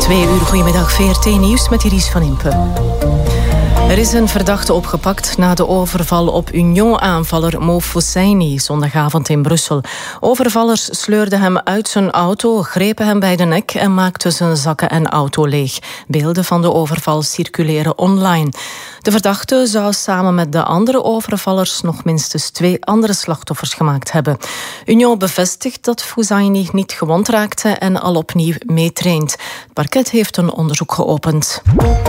2 uur, goedemiddag, VRT Nieuws met Iris van Impe. Er is een verdachte opgepakt na de overval op Union-aanvaller Mo Fussaini zondagavond in Brussel. Overvallers sleurden hem uit zijn auto, grepen hem bij de nek en maakten zijn zakken en auto leeg. Beelden van de overval circuleren online. De verdachte zou samen met de andere overvallers nog minstens 2 andere slachtoffers gemaakt hebben. Union bevestigt dat Fussaini niet gewond raakte en al opnieuw meetraint. Het parket heeft een onderzoek geopend.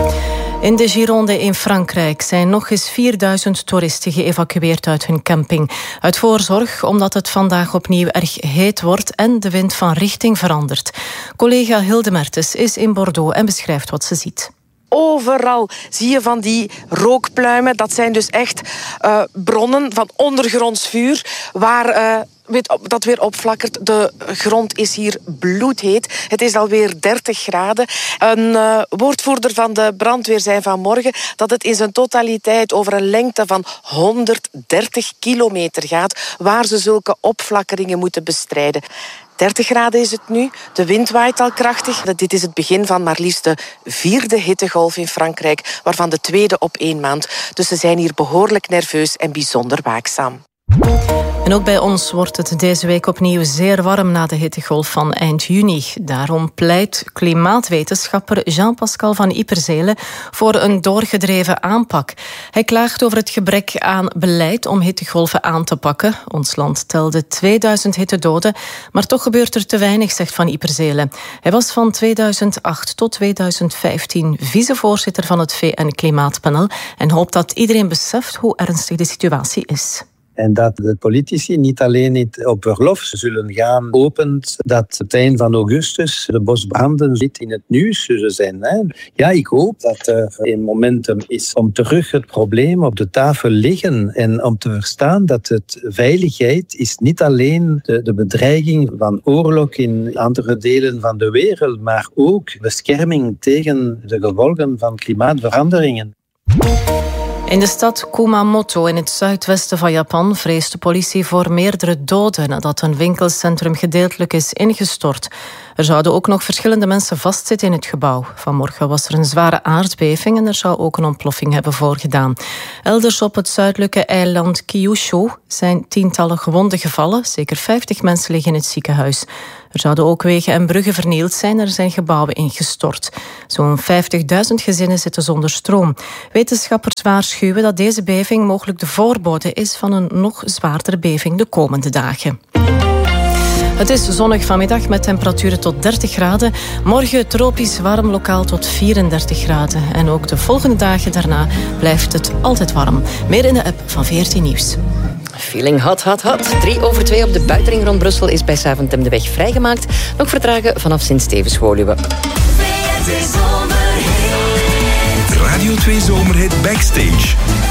In de Gironde in Frankrijk zijn nog eens 4000 toeristen geëvacueerd uit hun camping. Uit voorzorg omdat het vandaag opnieuw erg heet wordt en de wind van richting verandert. Collega Hilde Mertens is in Bordeaux en beschrijft wat ze ziet. Overal zie je van die rookpluimen. Dat zijn dus echt bronnen van ondergronds vuur waar dat weer opflakkert. De grond is hier bloedheet. Het is alweer 30 graden. Een woordvoerder van de brandweer zei vanmorgen dat het in zijn totaliteit over een lengte van 130 kilometer gaat, waar ze zulke opflakkeringen moeten bestrijden. 30 graden is het nu. De wind waait al krachtig. Dit is het begin van maar liefst de 4e hittegolf in Frankrijk, waarvan de 2e op 1 maand. Dus ze zijn hier behoorlijk nerveus en bijzonder waakzaam. En ook bij ons wordt het deze week opnieuw zeer warm na de hittegolf van eind juni. Daarom pleit klimaatwetenschapper Jean-Pascal van Yperzele voor een doorgedreven aanpak. Hij klaagt over het gebrek aan beleid om hittegolven aan te pakken. Ons land telde 2000 hittedoden, maar toch gebeurt er te weinig, zegt Van Yperzele. Hij was van 2008 tot 2015 vicevoorzitter van het VN-klimaatpanel en hoopt dat iedereen beseft hoe ernstig de situatie is. En dat de politici niet alleen niet op verlof zullen gaan, opent dat het eind van augustus de bosbranden niet in het nieuws zullen zijn. Ja, ik hoop dat er een momentum is om terug het probleem op de tafel liggen en om te verstaan dat het veiligheid is niet alleen de bedreiging van oorlog in andere delen van de wereld, maar ook bescherming tegen de gevolgen van klimaatveranderingen. In de stad Kumamoto in het zuidwesten van Japan vreest de politie voor meerdere doden nadat een winkelcentrum gedeeltelijk is ingestort. Er zouden ook nog verschillende mensen vastzitten in het gebouw. Vanmorgen was er een zware aardbeving en er zou ook een ontploffing hebben voorgedaan. Elders op het zuidelijke eiland Kyushu zijn tientallen gewonden gevallen. Zeker 50 mensen liggen in het ziekenhuis. Er zouden ook wegen en bruggen vernield zijn. Er zijn gebouwen ingestort. Zo'n 50.000 gezinnen zitten zonder stroom. Wetenschappers waarschuwen dat deze beving mogelijk de voorbode is van een nog zwaardere beving de komende dagen. Het is zonnig vanmiddag met temperaturen tot 30 graden. Morgen tropisch warm, lokaal tot 34 graden. En ook de volgende dagen daarna blijft het altijd warm. Meer in de app van VRT Nieuws. Feeling hot, hot, hot. 3:03 op de buitenring rond Brussel is bij Saventem de weg vrijgemaakt. Nog vertragen vanaf Sint-Stevens-Woluwe. Radio 2 Zomerhit Backstage.